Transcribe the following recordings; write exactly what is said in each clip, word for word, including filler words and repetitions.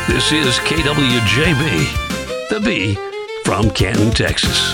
This is K W J B, the B from Canton, Texas.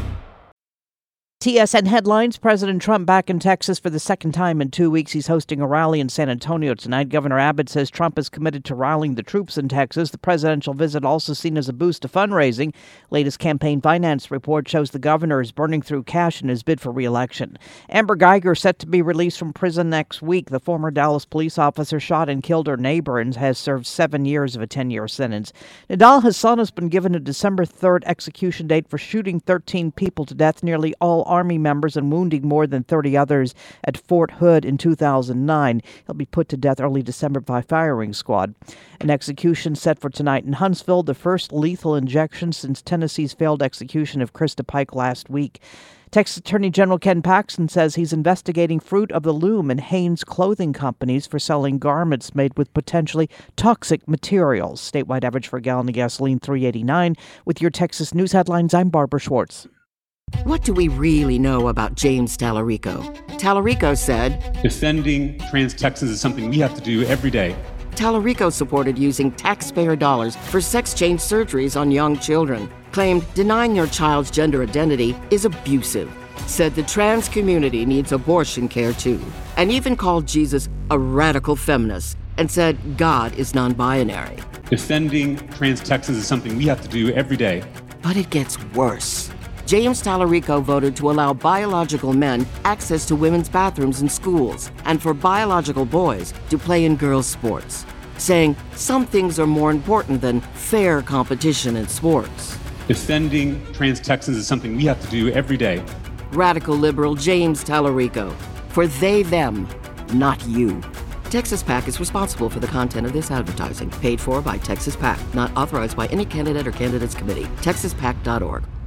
T S N headlines. President Trump back in Texas for the second time in two weeks. He's hosting a rally in San Antonio tonight. Governor Abbott says Trump is committed to rallying the troops in Texas. The presidential visit also seen as a boost to fundraising. Latest campaign finance report shows the governor is burning through cash in his bid for re-election. Amber Geiger set to be released from prison next week. The former Dallas police officer shot and killed her neighbor and has served seven years of a ten-year sentence. Nidal Hasan has been given a December third execution date for shooting thirteen people to death, nearly all Army members, and wounding more than thirty others at Fort Hood in two thousand nine. He'll be put to death early December by firing squad. An execution set for tonight in Huntsville, the first lethal injection since Tennessee's failed execution of Krista Pike last week. Texas Attorney General Ken Paxton says he's investigating Fruit of the Loom and Hanes clothing companies for selling garments made with potentially toxic materials. Statewide average for a gallon of gasoline, three eighty-nine. With your Texas News headlines, I'm Barbara Schwartz. What do we really know about James Tallarico? Tallarico said, defending trans Texans is something we have to do every day. Tallarico supported using taxpayer dollars for sex change surgeries on young children. Claimed denying your child's gender identity is abusive. Said the trans community needs abortion care too. And even called Jesus a radical feminist. And said God is non-binary. Defending trans Texans is something we have to do every day. But it gets worse. James Tallarico voted to allow biological men access to women's bathrooms in schools and for biological boys to play in girls' sports, saying some things are more important than fair competition in sports. Defending trans Texans is something we have to do every day. Radical liberal James Tallarico. For they, them, not you. Texas PAC is responsible for the content of this advertising. Paid for by Texas PAC. Not authorized by any candidate or candidates committee. texas pac dot org.